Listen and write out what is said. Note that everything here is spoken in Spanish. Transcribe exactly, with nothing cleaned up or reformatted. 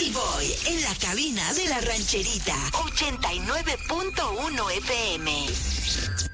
Boy en la cabina de la rancherita. ochenta y nueve punto uno F M.